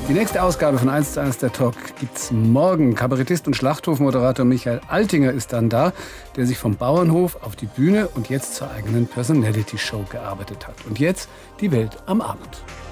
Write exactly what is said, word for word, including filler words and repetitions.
Die nächste Ausgabe von eins zu eins der Talk gibt's morgen. Kabarettist und Schlachthofmoderator Michael Altinger ist dann da, der sich vom Bauernhof auf die Bühne und jetzt zur eigenen Personality-Show gearbeitet hat. Und jetzt die Welt am Abend.